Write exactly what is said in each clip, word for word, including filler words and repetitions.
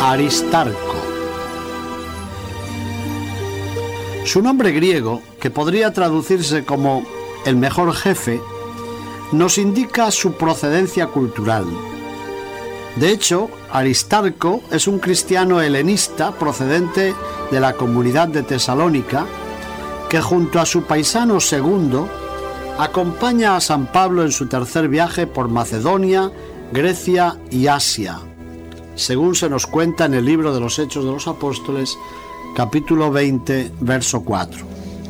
Aristarco. Su nombre griego, que podría traducirse como el mejor jefe, nos indica su procedencia cultural. De hecho, Aristarco es un cristiano helenista procedente de la comunidad de Tesalónica, que junto a su paisano Segundo acompaña a San Pablo en su tercer viaje por Macedonia, Grecia y Asia, según se nos cuenta en el libro de los Hechos de los Apóstoles, capítulo veinte, verso cuatro.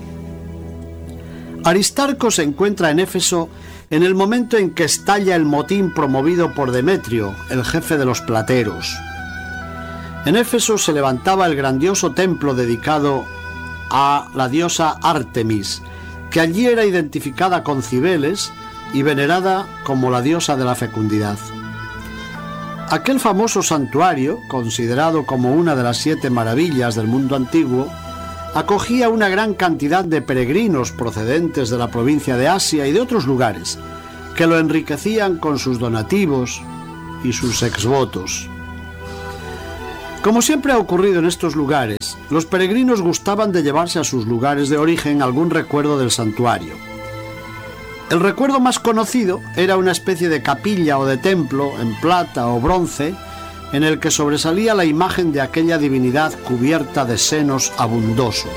Aristarco se encuentra en Éfeso en el momento en que estalla el motín promovido por Demetrio, el jefe de los plateros. En Éfeso se levantaba el grandioso templo dedicado a la diosa Ártemis, que allí era identificada con Cibeles y venerada como la diosa de la fecundidad. Aquel famoso santuario, considerado como una de las siete maravillas del mundo antiguo, acogía una gran cantidad de peregrinos procedentes de la provincia de Asia y de otros lugares, que lo enriquecían con sus donativos y sus exvotos. Como siempre ha ocurrido en estos lugares, los peregrinos gustaban de llevarse a sus lugares de origen algún recuerdo del santuario. El recuerdo más conocido era una especie de capilla o de templo en plata o bronce, en el que sobresalía la imagen de aquella divinidad cubierta de senos abundosos.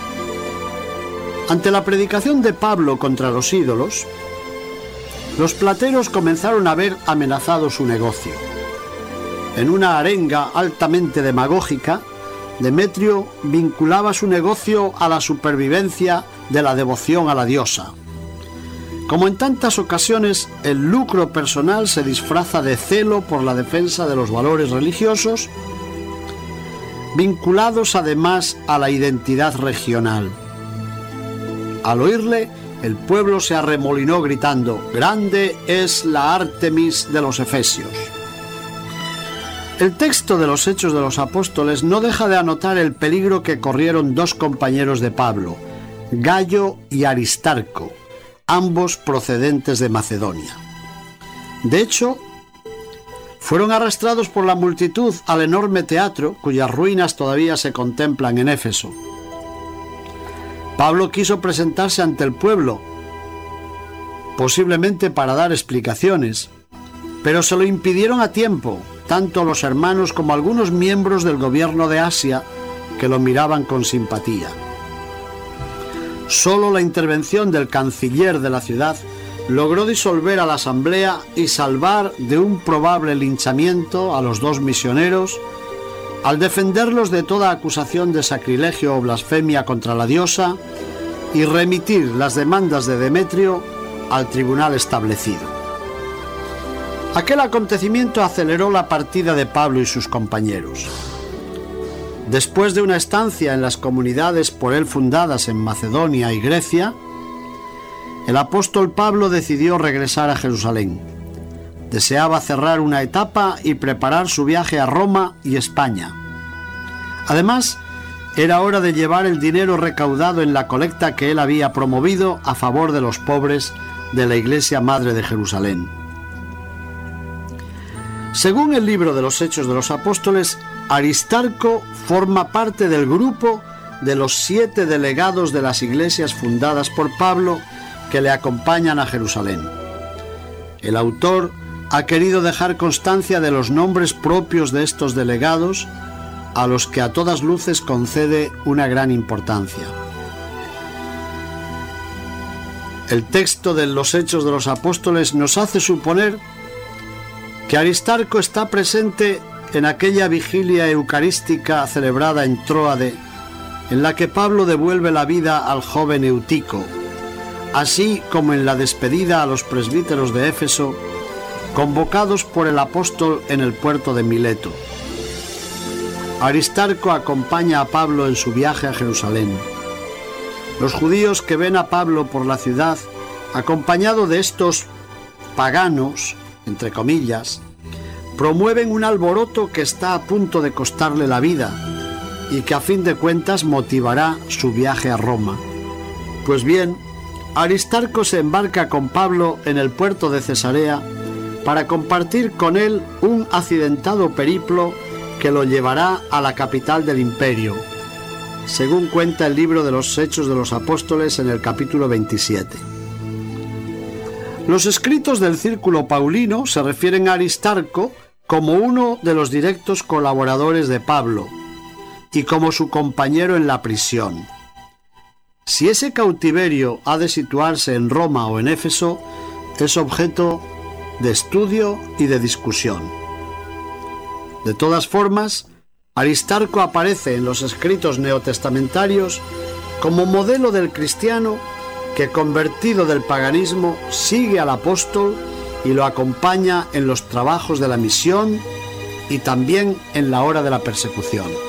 Ante la predicación de Pablo contra los ídolos, los plateros comenzaron a ver amenazado su negocio. En una arenga altamente demagógica, Demetrio vinculaba su negocio a la supervivencia de la devoción a la diosa. Como en tantas ocasiones, el lucro personal se disfraza de celo por la defensa de los valores religiosos, vinculados además a la identidad regional. Al oírle, el pueblo se arremolinó gritando: «Grande es la Ártemis de los Efesios». El texto de los Hechos de los Apóstoles no deja de anotar el peligro que corrieron dos compañeros de Pablo, Gayo y Aristarco, ambos procedentes de Macedonia. De hecho, fueron arrastrados por la multitud al enorme teatro, cuyas ruinas todavía se contemplan en Éfeso. Pablo quiso presentarse ante el pueblo, posiblemente para dar explicaciones, pero se lo impidieron a tiempo, tanto los hermanos como algunos miembros del gobierno de Asia, que lo miraban con simpatía. Solo la intervención del canciller de la ciudad logró disolver a la asamblea y salvar de un probable linchamiento a los dos misioneros, al defenderlos de toda acusación de sacrilegio o blasfemia contra la diosa y remitir las demandas de Demetrio al tribunal establecido. Aquel acontecimiento aceleró la partida de Pablo y sus compañeros. Después de una estancia en las comunidades por él fundadas en Macedonia y Grecia, el apóstol Pablo decidió regresar a Jerusalén. Deseaba cerrar una etapa y preparar su viaje a Roma y España. Además, era hora de llevar el dinero recaudado en la colecta que él había promovido a favor de los pobres de la Iglesia Madre de Jerusalén. Según el libro de los Hechos de los Apóstoles, Aristarco forma parte del grupo de los siete delegados de las iglesias fundadas por Pablo que le acompañan a Jerusalén. El autor ha querido dejar constancia de los nombres propios de estos delegados, a los que a todas luces concede una gran importancia. El texto de los Hechos de los Apóstoles nos hace suponer que Aristarco está presente en aquella vigilia eucarística celebrada en Tróade, en la que Pablo devuelve la vida al joven Eutico, así como en la despedida a los presbíteros de Éfeso, convocados por el apóstol en el puerto de Mileto. Aristarco acompaña a Pablo en su viaje a Jerusalén. Los judíos que ven a Pablo por la ciudad, acompañado de estos paganos, entre comillas, promueven un alboroto que está a punto de costarle la vida y que a fin de cuentas motivará su viaje a Roma. Pues bien, Aristarco se embarca con Pablo en el puerto de Cesarea para compartir con él un accidentado periplo que lo llevará a la capital del imperio, según cuenta el libro de los Hechos de los Apóstoles en el capítulo veintisiete. Los escritos del Círculo Paulino se refieren a Aristarco como uno de los directos colaboradores de Pablo y como su compañero en la prisión. Si ese cautiverio ha de situarse en Roma o en Éfeso, es objeto de estudio y de discusión. De todas formas, Aristarco aparece en los escritos neotestamentarios como modelo del cristiano que, convertido del paganismo, sigue al apóstol y lo acompaña en los trabajos de la misión y también en la hora de la persecución.